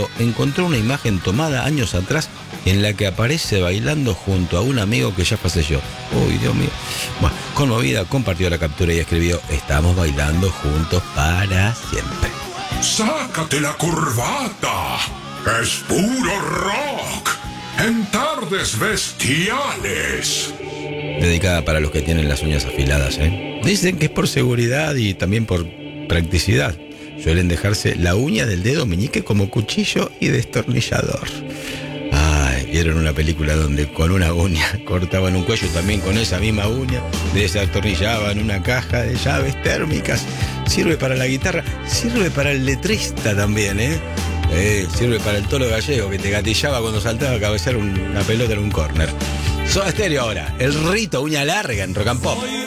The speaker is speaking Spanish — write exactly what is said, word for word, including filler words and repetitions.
foto encontró una imagen tomada años atrás en la que aparece bailando junto a un amigo que ya falleció. Uy, Dios mío. Bueno, conmovida, compartió la captura y escribió: estamos bailando juntos para siempre. ¡Sácate la corbata! ¡Es puro rock! ¡En tardes bestiales! Dedicada para los que tienen las uñas afiladas, ¿eh? Dicen que es por seguridad y también por practicidad. Suelen dejarse la uña del dedo meñique como cuchillo y destornillador. Ay, vieron una película donde con una uña cortaban un cuello, también con esa misma uña desatornillaban una caja de llaves térmicas. Sirve para la guitarra, sirve para el letrista también, ¿eh? Eh, sirve para el tolo gallego que te gatillaba cuando saltaba a cabecear una pelota en un córner. Soda Stereo ahora, el rito uña larga en Rock and Pop.